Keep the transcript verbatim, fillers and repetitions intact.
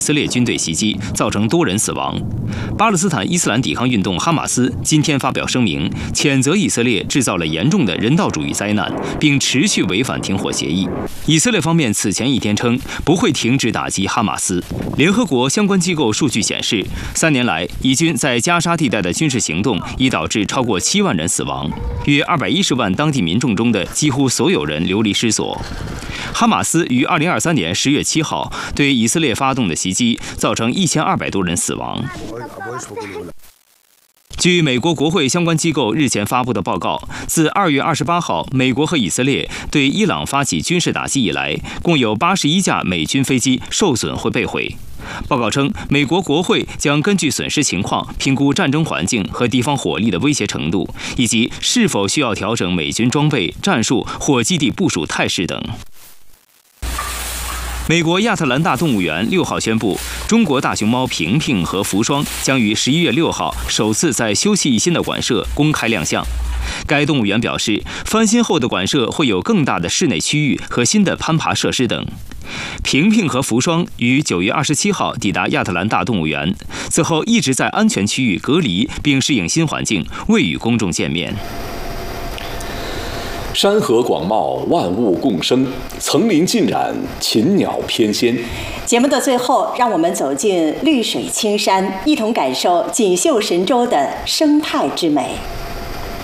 以色列军队袭击，造成多人死亡。巴勒斯坦伊斯兰抵抗运动哈马斯今天发表声明，谴责以色列制造了严重的人道主义灾难，并持续违反停火协议。以色列方面此前一天称不会停止打击哈马斯。联合国相关机构数据显示，三年来以军在加沙地带的军事行动已导致超过七万人死亡，约二百一十万当地民众中的几乎所有人流离失所。哈马斯于二零二三年十月七号对以色列发动的袭击，造成一千二百多人死亡。据美国国会相关机构日前发布的报告，自二月二十八号美国和以色列对伊朗发起军事打击以来，共有八十一架美军飞机受损或被毁。报告称，美国国会将根据损失情况评估战争环境和地方火力的威胁程度，以及是否需要调整美军装备、战术或基地部署态势等。美国亚特兰大动物园六号宣布，中国大熊猫平平和福双将于十一月六号首次在休憩一新的馆舍公开亮相。该动物园表示，翻新后的馆舍会有更大的室内区域和新的攀爬设施等。平平和福双于九月二十七号抵达亚特兰大动物园，此后一直在安全区域隔离并适应新环境，未与公众见面。 山河广袤，万物共生，层林尽染，禽鸟翩跹。 节目的最后，让我们走进绿水青山，一同感受锦绣神州的生态之美。